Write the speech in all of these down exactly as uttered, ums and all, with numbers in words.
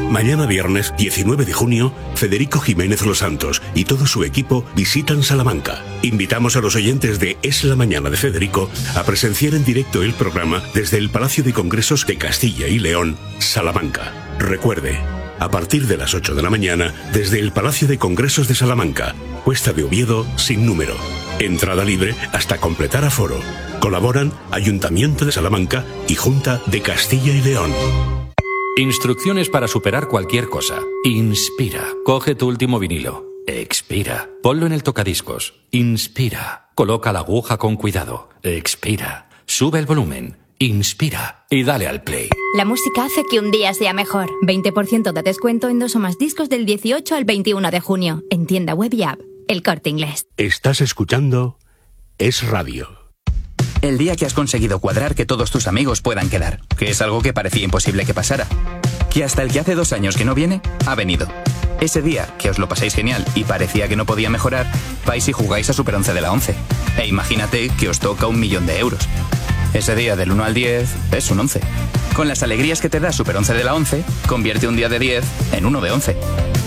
Mañana viernes diecinueve de junio, Federico Jiménez Los Santos y todo su equipo visitan Salamanca. Invitamos a los oyentes de Es la Mañana de Federico a presenciar en directo el programa desde el Palacio de Congresos de Castilla y León, Salamanca. Recuerde, a partir de las ocho de la mañana, desde el Palacio de Congresos de Salamanca, Cuesta de Oviedo sin número. Entrada libre hasta completar aforo. Colaboran Ayuntamiento de Salamanca y Junta de Castilla y León. Instrucciones para superar cualquier cosa. Inspira. Coge tu último vinilo. Expira. Ponlo en el tocadiscos. Inspira. Coloca la aguja con cuidado. Expira. Sube el volumen. Inspira. Y dale al play. La música hace que un día sea mejor. veinte por ciento de descuento en dos o más discos del dieciocho al veintiuno de junio. En tienda web y app. El Corte Inglés. Estás escuchando Es Radio. El día que has conseguido cuadrar que todos tus amigos puedan quedar, que es algo que parecía imposible que pasara. Que hasta el que hace dos años que no viene, ha venido. Ese día que os lo pasáis genial y parecía que no podía mejorar, vais y jugáis a Super once de la once. E imagínate que os toca un millón de euros. Ese día del uno al diez es un once. Con las alegrías que te da Super once de la once, convierte un día de diez en uno de once.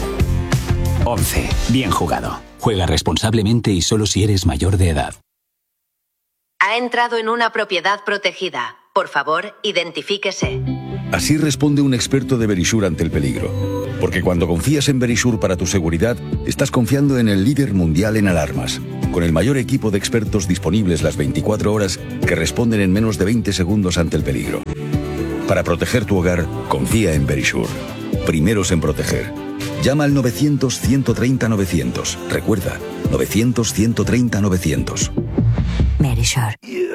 once. Bien jugado. Juega responsablemente y solo si eres mayor de edad. Ha entrado en una propiedad protegida. Por favor, identifíquese. Así responde un experto de Verisure ante el peligro. Porque cuando confías en Verisure para tu seguridad, estás confiando en el líder mundial en alarmas, con el mayor equipo de expertos disponibles las veinticuatro horas que responden en menos de veinte segundos ante el peligro. Para proteger tu hogar, confía en Verisure. Primeros en proteger. Llama al novecientos, ciento treinta, novecientos. Recuerda, novecientos, ciento treinta, novecientos. Verisure.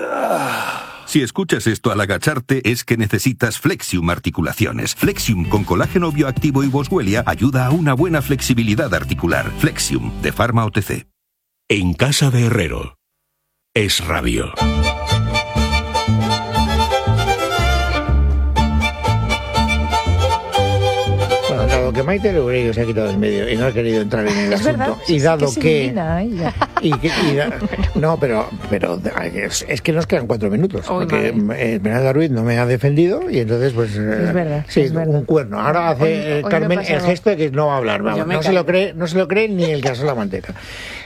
Si escuchas esto al agacharte es que necesitas Flexium Articulaciones. Flexium con colágeno bioactivo y boswellia ayuda a una buena flexibilidad articular. Flexium, de Pharma O T C. En casa de Herrero. Es Radio. Bueno, dado que Maite Loureiro se ha quitado del medio y no ha querido entrar en el es asunto, verdad, y dado es que, que, que y que y da, no, pero pero es, es que nos quedan cuatro minutos, Uy, porque eh, Bernardo Ruiz no me ha defendido y entonces pues es verdad, sí, es verdad. Un cuerno. Ahora hace hoy, eh, hoy Carmen el gesto de que no va a hablar, vamos, no se lo cree, no se lo cree ni el que asó la manteca.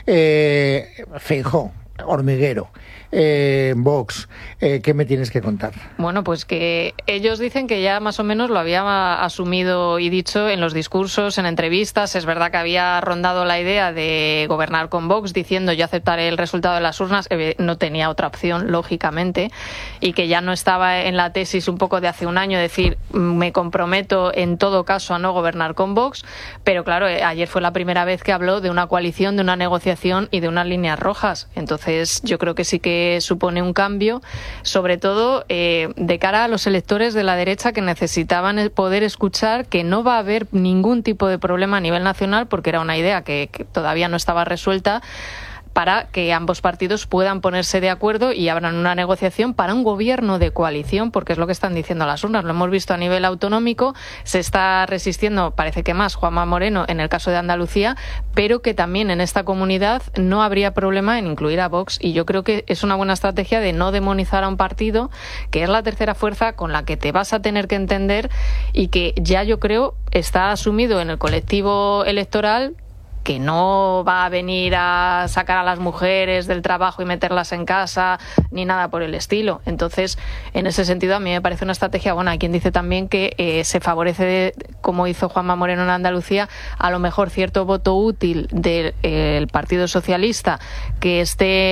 Eh, Feijóo, hormiguero. Eh, Vox, eh, ¿qué me tienes que contar? Bueno, pues que ellos dicen que ya más o menos lo había asumido y dicho en los discursos, en entrevistas. Es verdad que había rondado la idea de gobernar con Vox, diciendo yo aceptaré el resultado de las urnas, eh, no tenía otra opción, lógicamente, y que ya no estaba en la tesis un poco de hace un año, decir me comprometo en todo caso a no gobernar con Vox, pero claro, eh, ayer fue la primera vez que habló de una coalición, de una negociación y de unas líneas rojas. Entonces yo creo que sí que supone un cambio, sobre todo eh, de cara a los electores de la derecha que necesitaban poder escuchar que no va a haber ningún tipo de problema a nivel nacional, porque era una idea que, que todavía no estaba resuelta, para que ambos partidos puedan ponerse de acuerdo y abran una negociación para un gobierno de coalición, porque es lo que están diciendo las urnas. Lo hemos visto a nivel autonómico, se está resistiendo, parece que más, Juanma Moreno en el caso de Andalucía, pero que también en esta comunidad no habría problema en incluir a Vox, y yo creo que es una buena estrategia de no demonizar a un partido que es la tercera fuerza con la que te vas a tener que entender y que ya yo creo está asumido en el colectivo electoral, que no va a venir a sacar a las mujeres del trabajo y meterlas en casa, ni nada por el estilo. Entonces, en ese sentido, a mí me parece una estrategia buena. Hay quien dice también que eh, se favorece, de, como hizo Juanma Moreno en Andalucía, a lo mejor cierto voto útil del eh, Partido Socialista que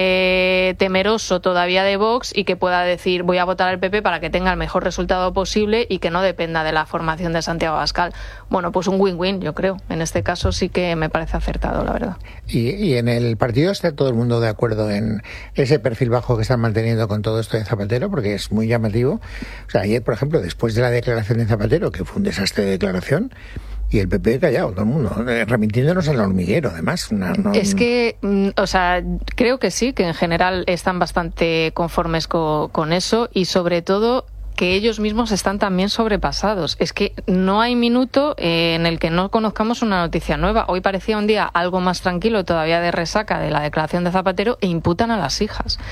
esté temeroso todavía de Vox y que pueda decir voy a votar al P P para que tenga el mejor resultado posible y que no dependa de la formación de Santiago Abascal. Bueno, pues un win-win, yo creo. En este caso sí que me parece acertado, la verdad. Y, y en el partido está todo el mundo de acuerdo en ese perfil bajo que están manteniendo con todo esto de Zapatero, porque es muy llamativo. O sea, ayer, por ejemplo, después de la declaración de Zapatero, que fue un desastre de declaración, y el P P callado, todo el mundo, remitiéndonos al hormiguero, además. No, no, es que, o sea, creo que sí, que en general están bastante conformes con, con eso, y sobre todo que ellos mismos están también sobrepasados. Es que no hay minuto eh, en el que no conozcamos una noticia nueva. Hoy parecía un día algo más tranquilo, todavía de resaca de la declaración de Zapatero, e imputan a las hijas.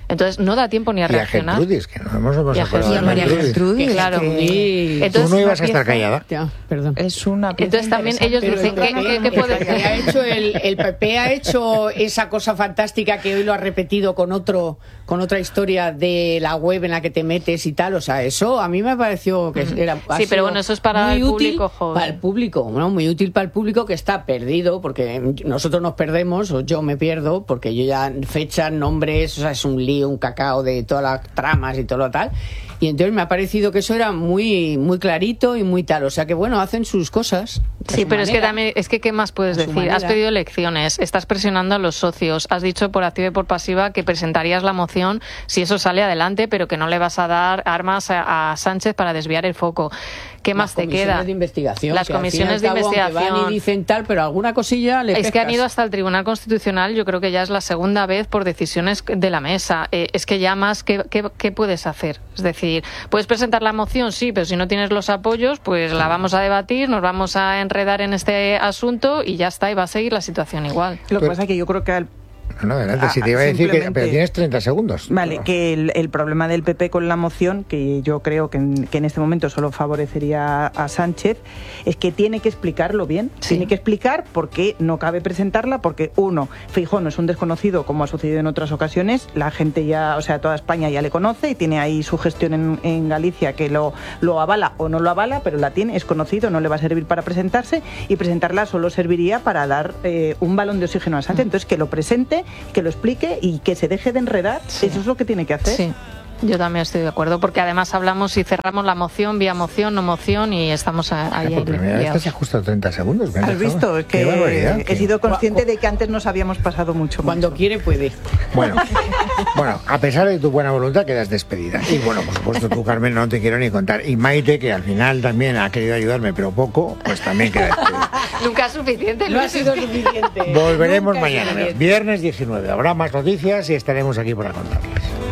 Entonces no da tiempo ni a reaccionar. Y a Gertrudis, que no hemos, hemos y a acordado Gertrudis. de María Gertrudis, claro. Que... Entonces, tú no ibas a estar callada. Ya, perdón. Es una Entonces también ellos dicen que, que, que puede... el, ha hecho el, el P P ha hecho esa cosa fantástica que hoy lo ha repetido con otro con otra historia de la web en la que te metes y tal. O sea, eso a mí me pareció que era... Sí, pero bueno, eso es para el público joven. Para el público, ¿no? Muy útil para el público que está perdido, porque nosotros nos perdemos, o yo me pierdo, porque yo ya fechas, nombres, o sea, es un lío, un cacao de todas las tramas y todo lo tal. Y entonces me ha parecido que eso era muy muy clarito y muy tal. O sea que, bueno, hacen sus cosas. Sí, pero manera. es que también, es que, ¿qué más puedes decir? Manera. Has pedido elecciones, estás presionando a los socios, has dicho por activa y por pasiva que presentarías la moción si eso sale adelante, pero que no le vas a dar armas a, a Sánchez para desviar el foco. ¿Qué más te queda? Las comisiones de investigación. Las comisiones de investigación. Van y dicen tal, pero alguna cosilla le Es pescas. que han ido hasta el Tribunal Constitucional, yo creo que ya es la segunda vez por decisiones de la mesa. Eh, es que ya más, ¿qué, qué, ¿qué puedes hacer? Es decir, puedes presentar la moción, sí, pero si no tienes los apoyos, pues la vamos a debatir, nos vamos a enredar en este asunto y ya está, y va a seguir la situación igual. Lo que pasa es que yo creo que al No, adelante, si te iba a decir que pero tienes treinta segundos. Vale, que el, el problema del P P con la moción, que yo creo que en, que en este momento solo favorecería a Sánchez, es que tiene que explicarlo bien. Sí. Tiene que explicar por qué no cabe presentarla, porque uno, Feijóo no es un desconocido como ha sucedido en otras ocasiones, la gente ya, o sea, toda España ya le conoce y tiene ahí su gestión en, en Galicia que lo, lo avala o no lo avala, pero la tiene, es conocido, no le va a servir para presentarse, y presentarla solo serviría para dar eh, un balón de oxígeno a Sánchez. Entonces que lo presente, que lo explique y que se deje de enredar. Sí. Eso es lo que tiene que hacer. Sí. Yo también estoy de acuerdo, porque además hablamos y cerramos la moción, vía moción, no moción, y estamos ahí. Por primera vez se ha ajustado treinta segundos. ¿Has visto? Es que he que... sido consciente de que antes nos habíamos pasado mucho. Cuando mucho. quiere, puede. Bueno, bueno, a pesar de tu buena voluntad, quedas despedida. Y bueno, por supuesto, tú, Carmen, no te quiero ni contar. Y Maite, que al final también ha querido ayudarme, pero poco, pues también queda despedida. Nunca es suficiente. No ha sido suficiente. Volveremos Nunca mañana, viernes diecinueve. Habrá más noticias y estaremos aquí para contarles.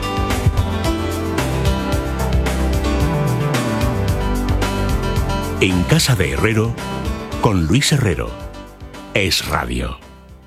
En Casa de Herrero, con Luis Herrero. Es Radio.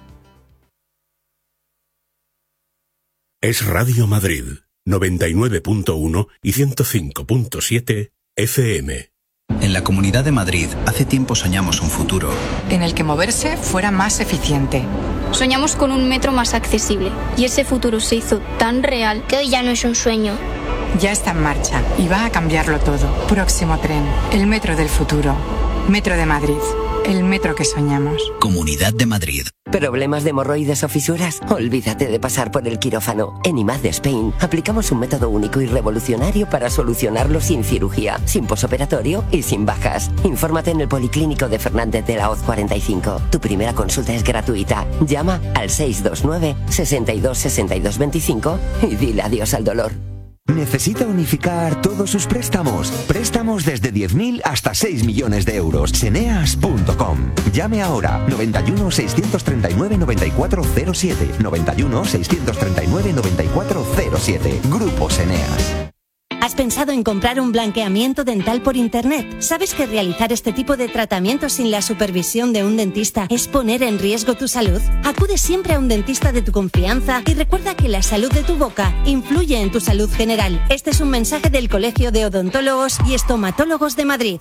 Es Radio Madrid, noventa y nueve punto uno y ciento cinco punto siete F M. En la Comunidad de Madrid, hace tiempo soñamos un futuro en el que moverse fuera más eficiente. Soñamos con un metro más accesible y ese futuro se hizo tan real que hoy ya no es un sueño. Ya está en marcha y va a cambiarlo todo. Próximo tren, el metro del futuro. Metro de Madrid, el metro que soñamos. Comunidad de Madrid. ¿Problemas de hemorroides o fisuras? Olvídate de pasar por el quirófano. En I M A D Spain aplicamos un método único y revolucionario para solucionarlo sin cirugía, sin posoperatorio y sin bajas. Infórmate en el Policlínico de Fernández de la Hoz cuarenta y cinco. Tu primera consulta es gratuita. Llama al seis dos nueve, sesenta y dos, sesenta y dos veinticinco y dile adiós al dolor. ¿Necesita unificar todos sus préstamos? Préstamos desde diez mil hasta seis millones de euros. Seneas punto com. Llame ahora. noventa y uno, seiscientos treinta y nueve, noventa y cuatro cero siete. noventa y uno, seiscientos treinta y nueve, noventa y cuatro cero siete. Grupo Seneas. ¿Has pensado en comprar un blanqueamiento dental por internet? ¿Sabes que realizar este tipo de tratamientos sin la supervisión de un dentista es poner en riesgo tu salud? Acude siempre a un dentista de tu confianza y recuerda que la salud de tu boca influye en tu salud general. Este es un mensaje del Colegio de Odontólogos y Estomatólogos de Madrid.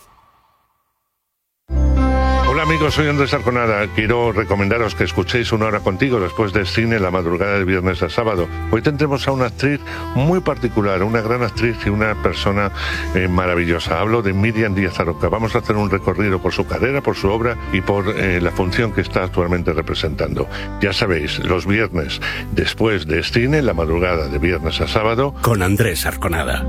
Hola amigos, soy Andrés Arconada. Quiero recomendaros que escuchéis Una Hora Contigo después del cine la madrugada de viernes a sábado. Hoy tendremos a una actriz muy particular, una gran actriz y una persona eh, maravillosa. Hablo de Miriam Díaz Aroca. Vamos a hacer un recorrido por su carrera, por su obra y por eh, la función que está actualmente representando. Ya sabéis, los viernes después del cine, la madrugada de viernes a sábado, con Andrés Arconada.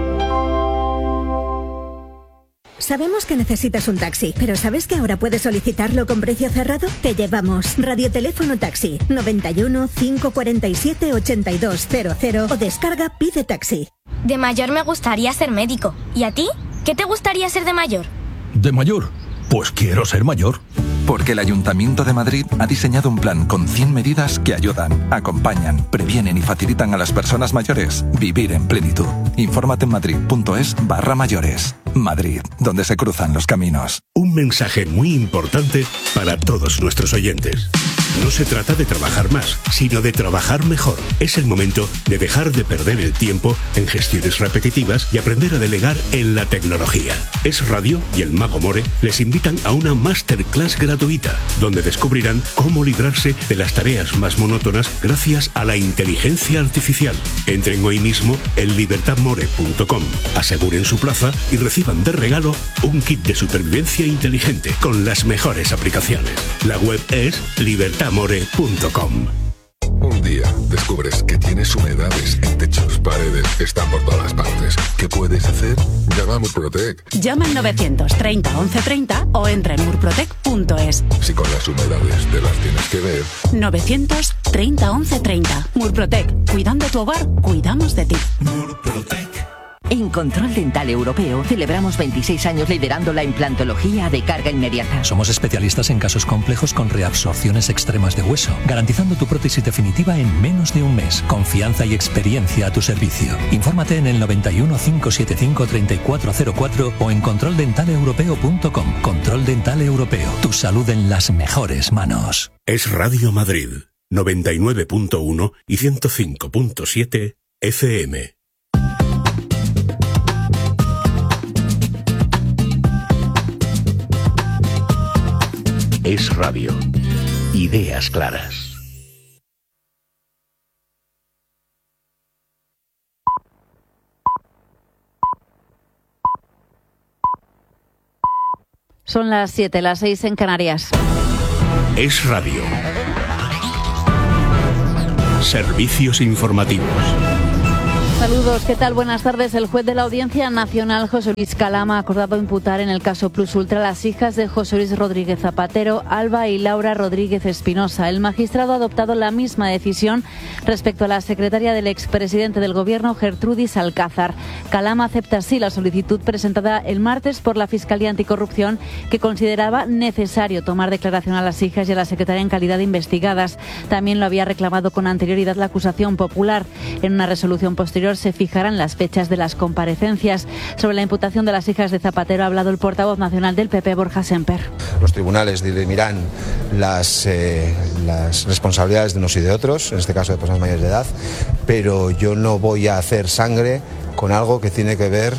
Sabemos que necesitas un taxi, pero ¿sabes que ahora puedes solicitarlo con precio cerrado? Te llevamos. Radioteléfono Taxi, noventa y uno, cinco cuarenta y siete, ochenta y dos cero cero o descarga Pide Taxi. De mayor me gustaría ser médico. ¿Y a ti? ¿Qué te gustaría ser de mayor? ¿De mayor? Pues quiero ser mayor. Porque el Ayuntamiento de Madrid ha diseñado un plan con cien medidas que ayudan, acompañan, previenen y facilitan a las personas mayores vivir en plenitud. Infórmate en madrid.es barra mayores. Madrid, donde se cruzan los caminos. Un mensaje muy importante para todos nuestros oyentes. No se trata de trabajar más, sino de trabajar mejor. Es el momento de dejar de perder el tiempo en gestiones repetitivas y aprender a delegar en la tecnología. Es Radio y el Mago More les invitan a una masterclass gratuita, donde descubrirán cómo librarse de las tareas más monótonas gracias a la inteligencia artificial. Entren hoy mismo en libertad more punto com, aseguren su plaza y reciban de regalo un kit de supervivencia inteligente con las mejores aplicaciones. La web es libertad more punto com. Un día descubres que tienes humedades en techos, paredes, están por todas partes. ¿Qué puedes hacer? Llama a Murprotec. Llama al novecientos treinta once treinta o entra en murprotec punto es. Si con las humedades te las tienes que ver. novecientos treinta once treinta. Murprotec. Cuidando tu hogar, cuidamos de ti. Murprotec. En Control Dental Europeo celebramos veintiséis años liderando la implantología de carga inmediata. Somos especialistas en casos complejos con reabsorciones extremas de hueso, garantizando tu prótesis definitiva en menos de un mes. Confianza y experiencia a tu servicio. Infórmate en el noventa y uno, cinco setenta y cinco, treinta y cuatro cero cuatro o en control dental europeo punto com. Control Dental Europeo. Tu salud en las mejores manos. Es Radio Madrid, noventa y nueve punto uno y ciento cinco punto siete F M. Es Radio. Ideas claras. Son las siete, las seis en Canarias. Es Radio. Servicios informativos. Saludos, ¿qué tal? Buenas tardes. El juez de la Audiencia Nacional, José Luis Calama, ha acordado imputar en el caso Plus Ultra a las hijas de José Luis Rodríguez Zapatero, Alba y Laura Rodríguez Espinosa. El magistrado ha adoptado la misma decisión respecto a la secretaria del expresidente del Gobierno, Gertrudis Alcázar. Calama acepta así la solicitud presentada el martes por la Fiscalía Anticorrupción, que consideraba necesario tomar declaración a las hijas y a la secretaria en calidad de investigadas. También lo había reclamado con anterioridad la acusación popular. En una resolución posterior se fijarán las fechas de las comparecencias. Sobre la imputación de las hijas de Zapatero ha hablado el portavoz nacional del P P, Borja Semper. Los tribunales dirimirán las, eh, las responsabilidades de unos y de otros, en este caso de personas mayores de edad, pero yo no voy a hacer sangre con algo que tiene que ver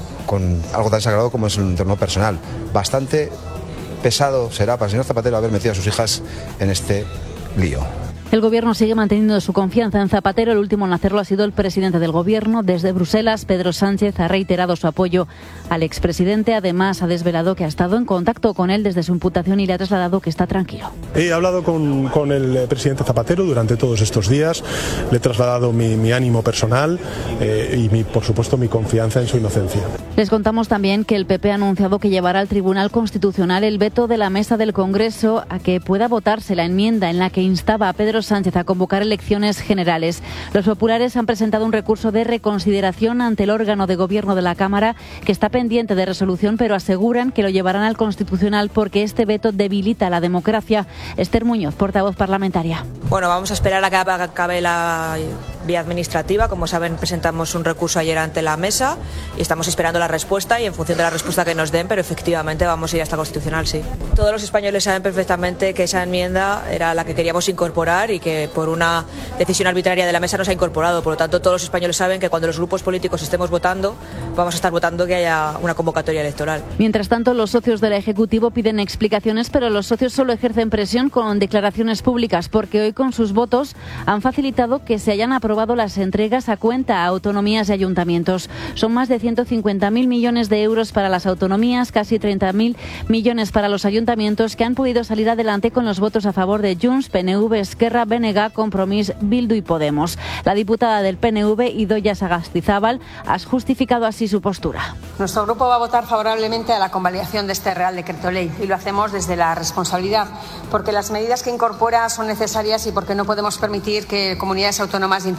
con algo tan sagrado como es el entorno personal. Bastante pesado será para el señor Zapatero haber metido a sus hijas en este lío. El Gobierno sigue manteniendo su confianza en Zapatero. El último en hacerlo ha sido el presidente del Gobierno. Desde Bruselas, Pedro Sánchez ha reiterado su apoyo al expresidente. Además, ha desvelado que ha estado en contacto con él desde su imputación y le ha trasladado que está tranquilo. He hablado con, con el presidente Zapatero durante todos estos días. Le he trasladado mi, mi ánimo personal eh, y, mi, por supuesto, mi confianza en su inocencia. Les contamos también que el P P ha anunciado que llevará al Tribunal Constitucional el veto de la mesa del Congreso a que pueda votarse la enmienda en la que instaba a Pedro Sánchez a convocar elecciones generales. Los populares han presentado un recurso de reconsideración ante el órgano de gobierno de la Cámara, que está pendiente de resolución, pero aseguran que lo llevarán al Constitucional porque este veto debilita la democracia. Esther Muñoz, portavoz parlamentaria. Bueno, vamos a esperar a que acabe la vía administrativa. Como saben, presentamos un recurso ayer ante la mesa y estamos esperando la respuesta, y en función de la respuesta que nos den, pero efectivamente vamos a ir hasta Constitucional, sí. Todos los españoles saben perfectamente que esa enmienda era la que queríamos incorporar y que por una decisión arbitraria de la mesa no se ha incorporado. Por lo tanto, todos los españoles saben que cuando los grupos políticos estemos votando, vamos a estar votando que haya una convocatoria electoral. Mientras tanto, los socios del Ejecutivo piden explicaciones, pero los socios solo ejercen presión con declaraciones públicas, porque hoy con sus votos han facilitado que se hayan aprobado las entregas a cuenta a autonomías y ayuntamientos. Son más de ciento cincuenta mil millones de euros para las autonomías, casi treinta mil millones para los ayuntamientos, que han podido salir adelante con los votos a favor de Junts, P N V, Esquerra, B N G, Compromís, Bildu y Podemos. La diputada del P N V, Idoia Sagastizábal, ha justificado así su postura. Nuestro grupo va a votar favorablemente a la convalidación de este Real Decreto Ley, y lo hacemos desde la responsabilidad, porque las medidas que incorpora son necesarias y porque no podemos permitir que comunidades autónomas y entidades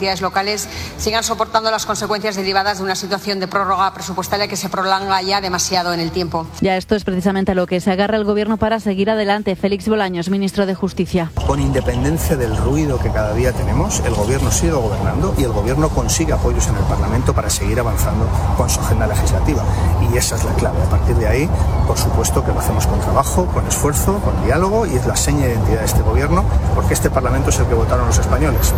autoridades locales sigan soportando las consecuencias derivadas de una situación de prórroga presupuestaria que se prolonga ya demasiado en el tiempo. Ya esto es precisamente a lo que se agarra el Gobierno para seguir adelante. Félix Bolaños, ministro de Justicia. Con independencia del ruido que cada día tenemos, el Gobierno sigue gobernando y el Gobierno consigue apoyos en el Parlamento para seguir avanzando con su agenda legislativa. Y esa es la clave. A partir de ahí, por supuesto que lo hacemos con trabajo, con esfuerzo, con diálogo, y es la seña de identidad de este Gobierno, porque este Parlamento es el que votaron los españoles.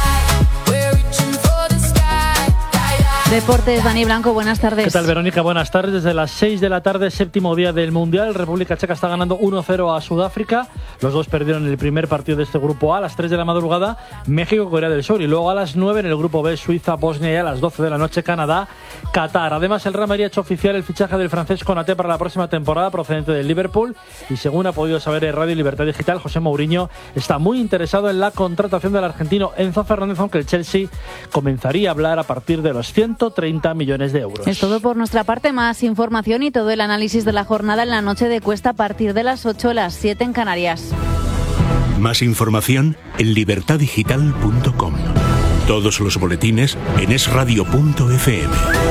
Deportes, Dani Blanco, buenas tardes. ¿Qué tal, Verónica? Buenas tardes. Desde las seis de la tarde, séptimo día del Mundial. República Checa está ganando uno cero a Sudáfrica. Los dos perdieron el primer partido de este grupo A. A las tres de la madrugada, México, Corea del Sur. Y luego a las nueve en el grupo B, Suiza, Bosnia. Y a las doce de la noche, Canadá, Qatar. Además, el Real Madrid ha hecho oficial el fichaje del francés Konaté para la próxima temporada, procedente del Liverpool. Y según ha podido saber en Radio Libertad Digital, José Mourinho está muy interesado en la contratación del argentino Enzo Fernández, aunque el Chelsea comenzaría a hablar a partir de los ciento treinta millones de euros. Es todo por nuestra parte. Más información y todo el análisis de la jornada en la noche de Cuesta a partir de las ocho, las siete en Canarias. Más información en libertad digital punto com. Todos los boletines en es radio punto efe eme.